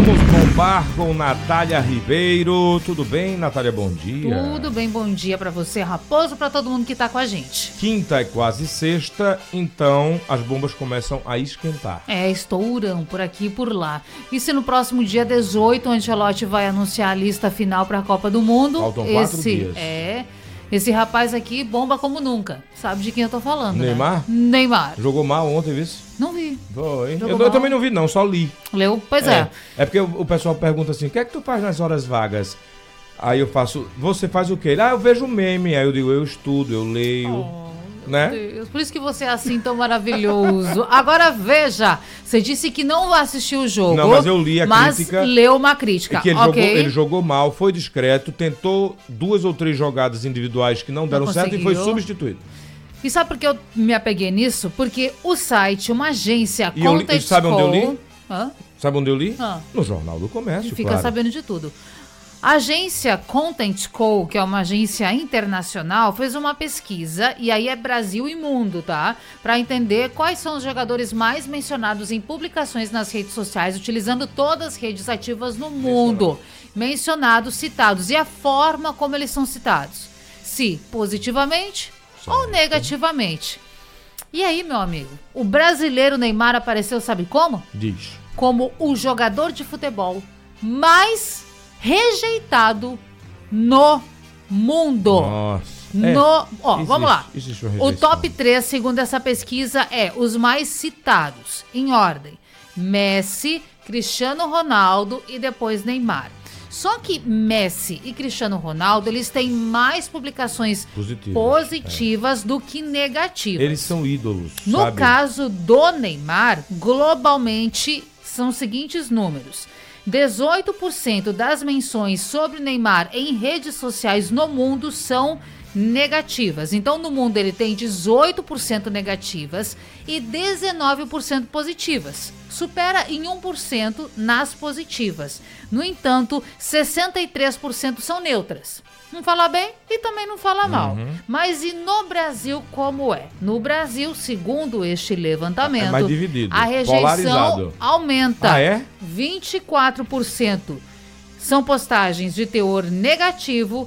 Vamos bombar com Natália Ribeiro. Tudo bem, Natália? Bom dia. Tudo bem, bom dia pra você, Raposo, pra todo mundo que tá com a gente. Quinta é quase sexta, então as bombas começam a esquentar. Estouram por aqui e por lá. E se no próximo dia 18 o Ancelotti vai anunciar a lista final pra Copa do Mundo... Faltam 4 dias. Esse rapaz aqui bomba como nunca. Sabe de quem eu tô falando, Neymar? né? Neymar. Jogou mal ontem, viu? Não vi. Foi. Jogou Eu também não vi, não, só li. Leu? Pois é. É porque o pessoal pergunta assim, o que é que tu faz nas horas vagas? Aí eu faço, você faz o quê? Eu vejo meme. Aí eu digo, eu estudo, eu leio, né? Deus, por isso que você é assim tão maravilhoso. Agora veja, você disse que não assistiu o jogo. Não, mas eu li a crítica. Mas leu uma crítica. Que ele jogou mal, foi discreto, tentou 2 ou 3 jogadas individuais que não deram certo e foi substituído. E sabe por que eu me apeguei nisso? Porque o site, uma agência, e sabe onde eu li? Hã? Sabe onde eu li? Hã? No Jornal do Comércio, Fica sabendo de tudo. A agência Content Co, que é uma agência internacional, fez uma pesquisa, e aí é Brasil e mundo, tá? Para entender quais são os jogadores mais mencionados em publicações nas redes sociais, utilizando todas as redes ativas no mundo. Mencionados, citados, e a forma como eles são citados. Se positivamente ou negativamente. E aí, meu amigo, o brasileiro Neymar apareceu, sabe como? Diz. Como o jogador de futebol mais rejeitado no mundo. Nossa. Vamos lá. O top 3, segundo essa pesquisa, os mais citados, em ordem: Messi, Cristiano Ronaldo e depois Neymar. Só que Messi e Cristiano Ronaldo, eles têm mais publicações positivas do que negativas. Eles são ídolos, No caso do Neymar, globalmente, são os seguintes números: 18% das menções sobre Neymar em redes sociais no mundo são negativas. Então, no mundo ele tem 18% negativas e 19% positivas. Supera em 1% nas positivas. No entanto, 63% são neutras. Não fala bem e também não fala mal. Mas e no Brasil como é? No Brasil, segundo este levantamento, é mais dividido, a rejeição polarizado. aumenta. 24% são postagens de teor negativo,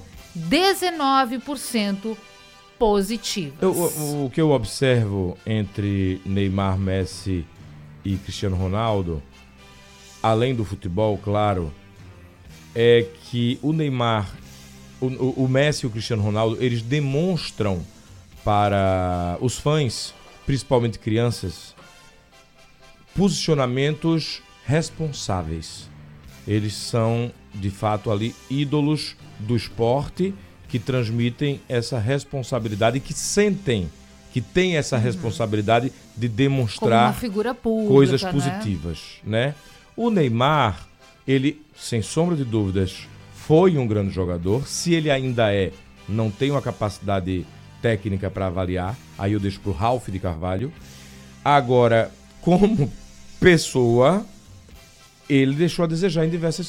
19% positivas. O que eu observo entre Neymar, Messi e Cristiano Ronaldo, além do futebol, claro, é que o Neymar, o Messi e o Cristiano Ronaldo, eles demonstram para os fãs, principalmente crianças, posicionamentos responsáveis. Eles são, de fato, ali ídolos do esporte que transmitem essa responsabilidade e que sentem que tem essa responsabilidade de demonstrar como uma figura pública, coisas positivas, né? O Neymar, ele, sem sombra de dúvidas, foi um grande jogador. Se ele ainda não tem uma capacidade técnica para avaliar, aí eu deixo para o Ralf de Carvalho. Agora, como pessoa, ele deixou a desejar em diversas